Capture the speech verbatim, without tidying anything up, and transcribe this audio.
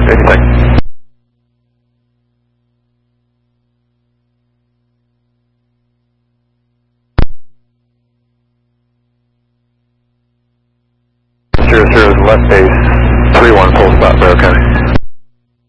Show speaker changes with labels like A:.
A: eighty seconds. Zero zero left base, three one full stop, Barrow County.